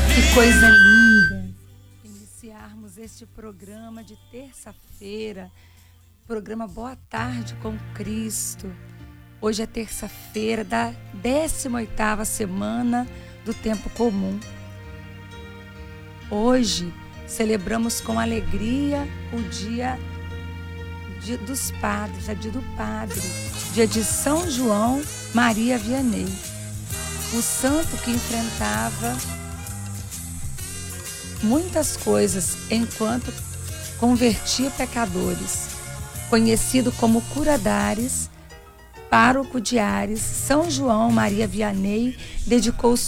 Que coisa linda iniciarmos este programa de terça-feira, programa Boa Tarde com Cristo. Hoje é terça-feira da 18ª semana do tempo comum. Hoje celebramos com alegria o dia dos padres, o dia do padre, dia de São João Maria Vianney, o santo que enfrentava muitas coisas enquanto convertia pecadores. Conhecido como Curadares, pároco de Ares, São João Maria Vianney dedicou